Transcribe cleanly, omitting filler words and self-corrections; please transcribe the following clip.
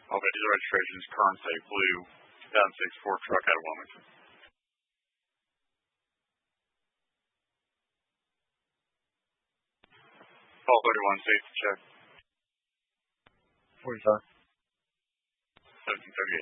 Okay, diesel registration is current state blue, 2006 Ford truck out of Wilmington. 1231 safety check. 45. 1738.